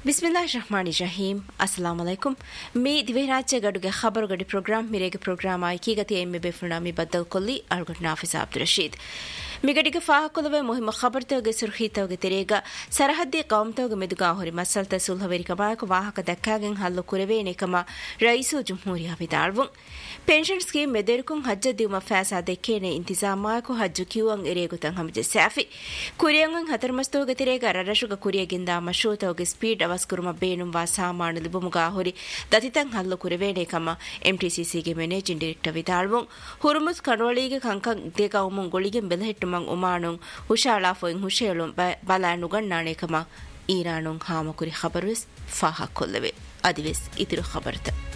बिस्मिल्लाहिर्रहमानिर्रहीम अस्सलाम वालेकुम मी दिवेराचे गडुगे खबर गडी प्रोग्राम मिरेगे प्रोग्राम आई की गति एम बेफुना मी बदल कोल्ली अर्गुट नाफिस अब्दुल रशीद मिगडिगे फाहकुलवे मुहिम खबर तोगे सुर्खी तोगे तेरेगा सरहद्दी कौम तोगे मेदुगा होरी मसलत सुलहवेरी कमाक वाहक दक्काගෙන් हल्लो कुरेवेने कमा रईसु जमहूरिया बिदाळवुं पेंशन स्कीम मेदेरुकुं हज्ज दिउमा फैसा देखेने इंतजामाको हज्ज क्यूअं एरेगुतं हमजे साफी कुरियंगं हतरमस्तोगे तेरेगा ररशुगा कुरियगिंदा मशरूतोगे स्पीड ಅವಸ್ಕುರುಮ ಬೇನುವಾ ಸಾಮಾನು ಲಿಬುಮುಗಾ ಹೊರಿ ದತಿತಂ ಹಲ್ಲು ಕುರೆವೇನೆ ಕಮ ಎಂಟಿಸಿಸಿಗೆ ಮ್ಯಾನೇಜಿಂಗ್ ಡೈರೆಕ್ಟರ್ ವಿದಾಳ್ವೊಂ ಹುರುಮುಸ್ ಕಣವಳಿಗೆ ಕಂಕಂ ದೇಗವುಮುಂ ಗೊಳಿಗೆ ಬೆಲಹೆಟ್ಟುಮಂ ಉಮಾನುಂ ಹುಶಾಳಾ ಫೊಯಿಂ ಹುಶೇಳುಂ ಬಲಾನು ಗಣ್ಣಾಣೆ ಕಮ ಈರಾನುಂ ಹಾಮಕುರಿ ಖಬರುಸ್ ಫಾಹಾ ಕೊಲ್ಲವೆ ಅದಿವೆಸ್ ಇತಿರು ಖಬರ್ತ